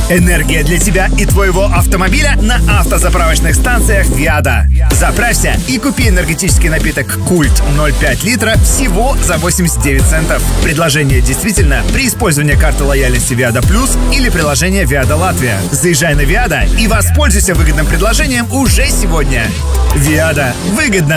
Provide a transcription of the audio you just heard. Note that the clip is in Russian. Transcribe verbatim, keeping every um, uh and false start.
Энергия для тебя и твоего автомобиля на автозаправочных станциях Виада. Заправься и купи энергетический напиток «Культ» ноль целых пять литра всего за восемьдесят девять центов. Предложение действительно при использовании карты лояльности Виада Плюс или приложения Виада Латвия. Заезжай на Виада и воспользуйся выгодным предложением уже сегодня. Виада. Выгодно